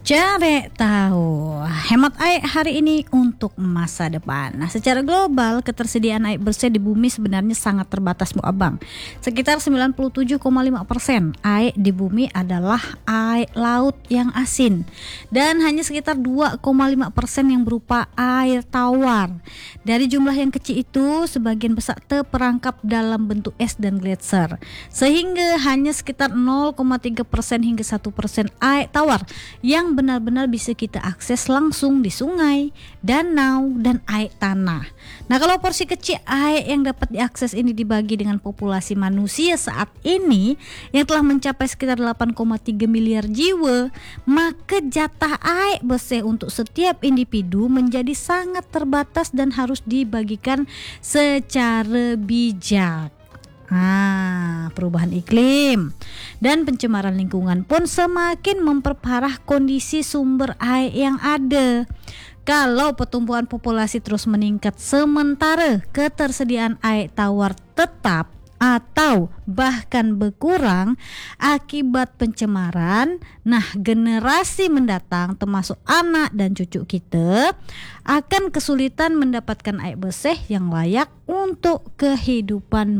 Cari tahu hemat air hari ini untuk masa depan. Nah, secara global ketersediaan air bersih di bumi sebenarnya sangat terbatas, Bu Abang. Sekitar 97,5% air di bumi adalah air laut yang asin dan hanya sekitar 2,5% yang berupa air tawar. Dari jumlah yang kecil itu, sebagian besar terperangkap dalam bentuk es dan gletser, sehingga hanya sekitar 0,3% hingga 1% air tawar yang benar-benar bisa kita akses langsung di sungai, danau, dan air tanah. Nah, kalau porsi kecil air yang dapat diakses ini dibagi dengan populasi manusia saat ini yang telah mencapai sekitar 8,3 miliar jiwa, maka jatah air bersih untuk setiap individu menjadi sangat terbatas dan harus dibagikan secara bijak. Perubahan iklim dan pencemaran lingkungan pun semakin memperparah kondisi sumber air yang ada. Kalau pertumbuhan populasi terus meningkat sementara ketersediaan air tawar tetap atau bahkan berkurang akibat pencemaran, nah generasi mendatang termasuk anak dan cucu kita akan kesulitan mendapatkan air bersih yang layak untuk kehidupan